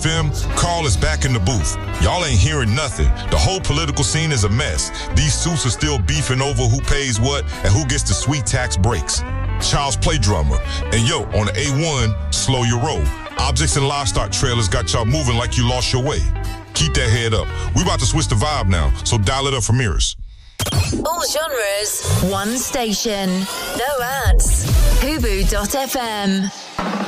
FM, Carl is back in the booth. Y'all ain't hearing nothing. The whole political scene is a mess. These suits are still beefing over who pays what and who gets the sweet tax breaks. Child's Play drummer. And yo, on the A1, slow your roll. Objects and livestock trailers got y'all moving like you lost your way. Keep that head up. We about to switch the vibe now, so dial it up for mirrors. All genres, one station. No ads. Hubu.fm.